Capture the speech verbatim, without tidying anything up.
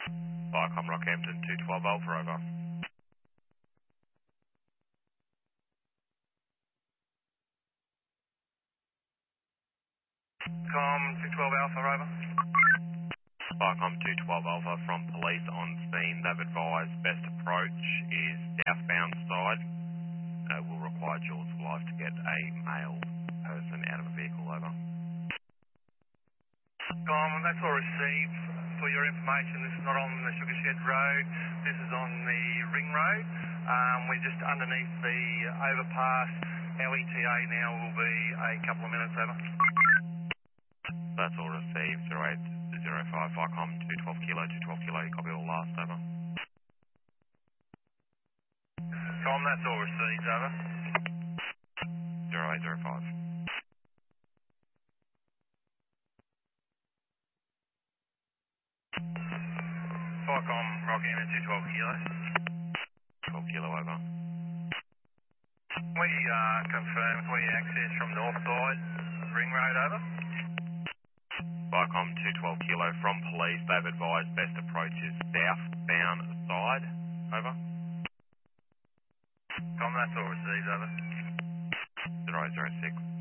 Viacom Rockhampton two twelve Alpha, over. Com two twelve Alpha, over. Viacom two twelve Alpha from police on scene. They've advised best approach is southbound side. Uh, will require Jaws for Life to get a male person out of a vehicle, over. Com, that's all received. For your information, this is not on the Sugar Shed Road. This is on the Ring Road. Um, we're just underneath the overpass. Our E T A now will be a couple of minutes, over. That's all received. zero eight zero five Viacom two twelve Kilo, two twelve Kilo. Copy all last, over. Com, that's all received, over. zero eight zero five. Viacom Rockhampton two twelve Kilo. twelve Kilo, over. We uh, confirm we access from north side, Ring Road, over. Viacom two twelve Kilo from police. They've advised best approach is southbound side, over. Com, that's all received, over. zero eight zero six.